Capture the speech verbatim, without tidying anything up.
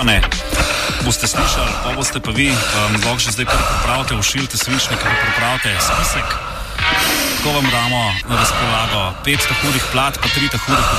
Ne. Boste slišali, pa boste pa vi, um, lahko že zdaj pripravite, ušiljte svinčnike, pa pripravite spisek. Tako vam damo na razpolago petsto hudih plat, pa tri hudih